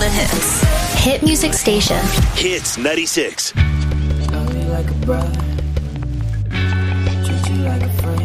the hits. Hit music station. Hits 96. Love me like a brother, treat you like a friend.